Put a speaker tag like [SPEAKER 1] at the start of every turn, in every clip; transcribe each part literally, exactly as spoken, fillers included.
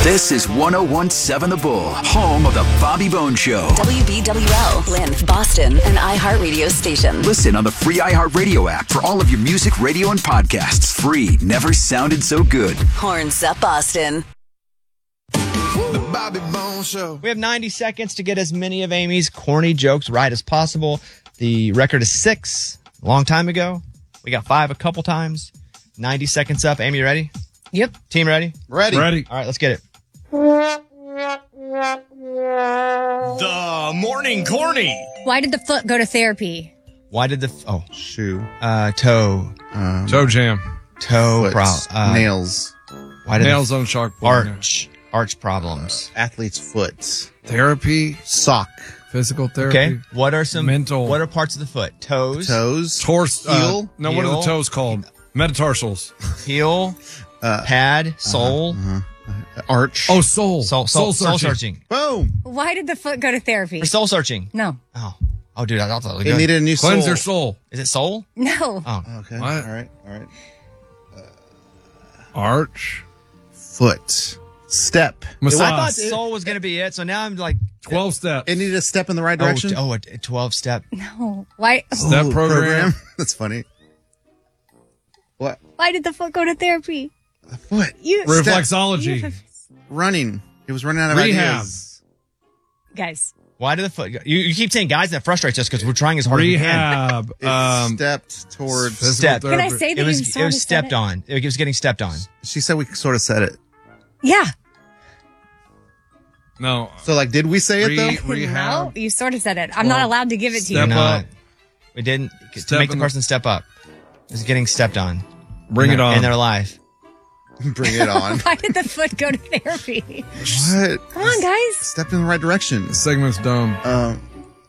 [SPEAKER 1] This is one oh one point seven The Bull, home of the Bobby Bones Show.
[SPEAKER 2] W B W L, Lynn, Boston, an iHeartRadio station.
[SPEAKER 1] Listen on the free iHeartRadio app for all of your music, radio, and podcasts. Free. Never sounded so good.
[SPEAKER 2] Horns up, Boston.
[SPEAKER 3] The Bobby Bones Show.
[SPEAKER 4] We have ninety seconds to get as many of Amy's corny jokes right as possible. The record is six a long time ago. We got five a couple times. ninety seconds up. Amy, you ready?
[SPEAKER 5] Yep.
[SPEAKER 4] Team ready?
[SPEAKER 3] Ready.
[SPEAKER 6] Ready.
[SPEAKER 4] All right, let's get it.
[SPEAKER 6] The morning corny.
[SPEAKER 5] Why did the foot go to therapy?
[SPEAKER 4] Why did the... F- oh,
[SPEAKER 3] Shoe.
[SPEAKER 4] uh, toe.
[SPEAKER 3] Um,
[SPEAKER 6] Toe jam.
[SPEAKER 4] Toe
[SPEAKER 3] foot,
[SPEAKER 4] problem. Uh,
[SPEAKER 3] nails.
[SPEAKER 4] Why did
[SPEAKER 6] Nails
[SPEAKER 4] the
[SPEAKER 6] on chalkboard.
[SPEAKER 4] arch. Arch problems.
[SPEAKER 3] Athlete's foot.
[SPEAKER 6] Therapy.
[SPEAKER 3] Sock.
[SPEAKER 6] Physical therapy.
[SPEAKER 4] Okay. What are some...
[SPEAKER 6] Mental.
[SPEAKER 4] What are parts of the foot? Toes.
[SPEAKER 3] Toes.
[SPEAKER 6] Torse. Uh,
[SPEAKER 3] Heel.
[SPEAKER 6] no, what are
[SPEAKER 4] Heel.
[SPEAKER 6] the toes called? Metatarsals.
[SPEAKER 4] Heel.
[SPEAKER 3] Uh,
[SPEAKER 4] pad. Sole.
[SPEAKER 3] uh-huh. Arch.
[SPEAKER 6] Oh, soul.
[SPEAKER 4] Soul, soul, soul
[SPEAKER 6] searching.
[SPEAKER 4] searching.
[SPEAKER 3] Boom.
[SPEAKER 5] Why did the foot go to therapy?
[SPEAKER 4] For soul searching.
[SPEAKER 5] No.
[SPEAKER 4] Oh. Oh, dude, I thought that was
[SPEAKER 3] They
[SPEAKER 4] good.
[SPEAKER 3] needed a new
[SPEAKER 6] Cleanse
[SPEAKER 3] soul.
[SPEAKER 6] their soul.
[SPEAKER 4] Is it soul?
[SPEAKER 5] No.
[SPEAKER 4] Oh.
[SPEAKER 3] Okay.
[SPEAKER 6] What?
[SPEAKER 3] All right. All right.
[SPEAKER 6] Arch.
[SPEAKER 3] Foot. Step.
[SPEAKER 4] I
[SPEAKER 6] Massage.
[SPEAKER 4] thought soul was going to be it, so now I'm like...
[SPEAKER 6] twelve steps.
[SPEAKER 3] It needed a step in the right
[SPEAKER 4] Oh,
[SPEAKER 3] direction.
[SPEAKER 4] t- oh, a twelve-step.
[SPEAKER 5] No. Why?
[SPEAKER 6] Step
[SPEAKER 3] Ooh,
[SPEAKER 6] program.
[SPEAKER 3] That's funny. What?
[SPEAKER 5] Why did the foot go to therapy?
[SPEAKER 3] What?
[SPEAKER 5] You
[SPEAKER 6] Reflexology.
[SPEAKER 5] You-
[SPEAKER 3] Running. He was running out of
[SPEAKER 6] Rehab.
[SPEAKER 3] ideas.
[SPEAKER 5] guys.
[SPEAKER 4] Why did the foot go? You, you keep saying guys, that frustrates us because we're trying as hard
[SPEAKER 6] Rehab.
[SPEAKER 3] It
[SPEAKER 6] um,
[SPEAKER 3] stepped towards.
[SPEAKER 6] physical
[SPEAKER 4] Step.
[SPEAKER 5] Can I
[SPEAKER 6] therapy.
[SPEAKER 5] say
[SPEAKER 4] as we
[SPEAKER 5] that
[SPEAKER 4] can. It was,
[SPEAKER 5] you
[SPEAKER 4] it
[SPEAKER 5] sort
[SPEAKER 4] was
[SPEAKER 5] of said
[SPEAKER 4] stepped
[SPEAKER 5] it?
[SPEAKER 4] on. It was getting stepped on.
[SPEAKER 3] She said we sort of said it.
[SPEAKER 5] Yeah.
[SPEAKER 6] No.
[SPEAKER 3] So, like, did we say it
[SPEAKER 6] Re-
[SPEAKER 3] though?
[SPEAKER 6] rehab.
[SPEAKER 5] No, you sort of said it. I'm not
[SPEAKER 6] Well,
[SPEAKER 5] allowed to give it to
[SPEAKER 6] step
[SPEAKER 5] you.
[SPEAKER 4] Not.
[SPEAKER 6] up.
[SPEAKER 4] We didn't to
[SPEAKER 6] Step
[SPEAKER 4] make the
[SPEAKER 6] in the-
[SPEAKER 4] person step up. It's getting stepped on.
[SPEAKER 6] Bring
[SPEAKER 4] in
[SPEAKER 6] it
[SPEAKER 4] their-
[SPEAKER 6] on.
[SPEAKER 4] in their life.
[SPEAKER 3] Bring it on.
[SPEAKER 5] Why did the foot go to therapy?
[SPEAKER 3] What?
[SPEAKER 5] Come on, guys.
[SPEAKER 3] Stepped in the right direction.
[SPEAKER 6] This segment's dumb.
[SPEAKER 3] Um,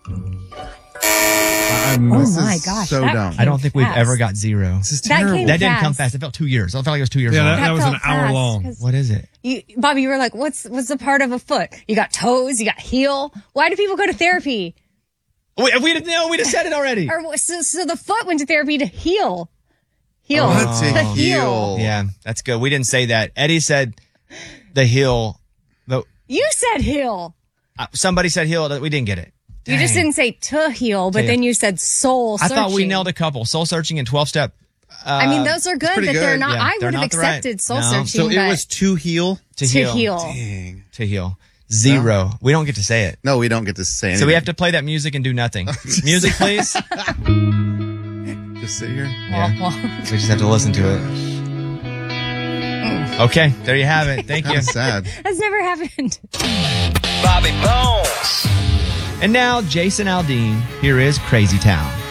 [SPEAKER 6] I'm-
[SPEAKER 5] Oh
[SPEAKER 3] this
[SPEAKER 5] my
[SPEAKER 3] is
[SPEAKER 5] gosh.
[SPEAKER 3] so
[SPEAKER 5] that
[SPEAKER 3] dumb.
[SPEAKER 5] came
[SPEAKER 4] I don't think we've
[SPEAKER 5] fast.
[SPEAKER 4] ever got zero.
[SPEAKER 3] This is
[SPEAKER 5] That
[SPEAKER 3] terrible.
[SPEAKER 5] came-
[SPEAKER 4] That didn't come
[SPEAKER 5] fast.
[SPEAKER 4] fast. It felt two years. I felt like it was two years
[SPEAKER 6] Yeah,
[SPEAKER 4] long.
[SPEAKER 6] that- was an
[SPEAKER 5] felt
[SPEAKER 6] hour
[SPEAKER 5] fast,
[SPEAKER 6] long.
[SPEAKER 5] 'cause
[SPEAKER 4] What is it?
[SPEAKER 5] You, Bobby, you were like, what's what's the part of a foot? You got toes, you got heel. Why do people go to therapy?
[SPEAKER 4] We, we didn't know. We just said it already.
[SPEAKER 5] Or so, so the foot went to therapy to heal. Heal.
[SPEAKER 3] Oh, to
[SPEAKER 5] To
[SPEAKER 3] heal.
[SPEAKER 4] Yeah, that's good. We didn't say that. Eddie said the heel. The,
[SPEAKER 5] You said heal.
[SPEAKER 4] uh, somebody said heel. We didn't get it.
[SPEAKER 5] You just
[SPEAKER 4] Dang.
[SPEAKER 5] didn't say to heal, but
[SPEAKER 4] To-
[SPEAKER 5] then you said soul
[SPEAKER 4] I
[SPEAKER 5] searching.
[SPEAKER 4] thought we nailed a couple. Soul searching and twelve-step. Uh,
[SPEAKER 5] I mean, those are good, but
[SPEAKER 3] pretty
[SPEAKER 5] they're
[SPEAKER 3] good.
[SPEAKER 5] not.
[SPEAKER 4] Yeah,
[SPEAKER 5] I
[SPEAKER 4] they're
[SPEAKER 5] would have
[SPEAKER 4] not the right-
[SPEAKER 5] accepted soul
[SPEAKER 4] No.
[SPEAKER 5] searching.
[SPEAKER 3] So it
[SPEAKER 5] but
[SPEAKER 3] was to heal.
[SPEAKER 4] to
[SPEAKER 5] to
[SPEAKER 4] heal.
[SPEAKER 5] heal.
[SPEAKER 3] Dang.
[SPEAKER 4] To heal. Zero. We don't get to say it.
[SPEAKER 3] No, we don't get to say anything.
[SPEAKER 4] So we have to play that music and do nothing. Music, please.
[SPEAKER 3] just sit here.
[SPEAKER 4] Yeah.
[SPEAKER 5] Well,
[SPEAKER 4] We just have to listen to it. Okay, there you have it. Thank you.
[SPEAKER 3] Kind of sad.
[SPEAKER 5] that's never happened.
[SPEAKER 1] Bobby Bones.
[SPEAKER 4] And now, Jason Aldean. Here is Crazy Town.